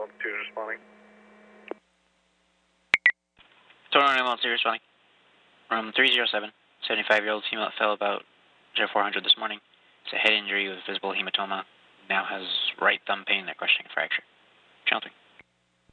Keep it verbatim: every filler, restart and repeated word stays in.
ambulance two is responding. Toronto ambulance two responding. From three zero seven, seventy-five-year-old female fell about zero four hundred this morning. It's a head injury with visible hematoma. Now has right thumb pain and a crushing fracture. Channel three.